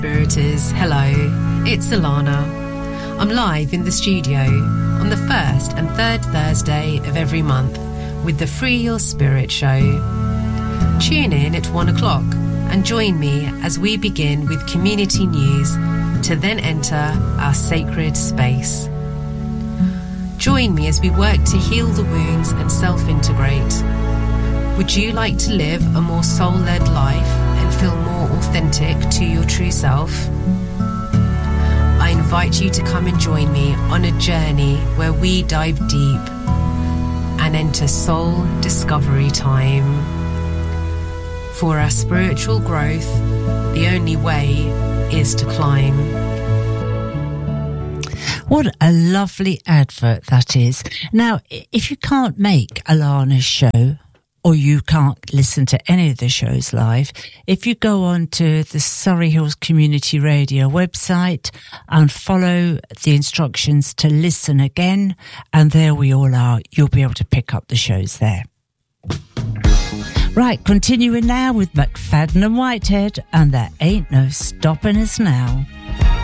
Spiriters, hello, it's Alana. I'm live in the studio on the first and third Thursday of every month with the Free Your Spirit show. Tune in at 1 o'clock and join me as we begin with community news to then enter our sacred space. Join me as we work to heal the wounds and self-integrate. Would you like to live a more soul-led life and feel more authentic to your true self? I invite you to come and join me on a journey where we dive deep and enter soul discovery time. For our spiritual growth, the only way is to climb. What a lovely advert that is. Now, if you can't make Alana's show, or you can't listen to any of the shows live, if you go on to the Surrey Hills Community Radio website and follow the instructions to listen again, and there we all are, you'll be able to pick up the shows there. Right, continuing now with McFadden and Whitehead, and there ain't no stopping us now.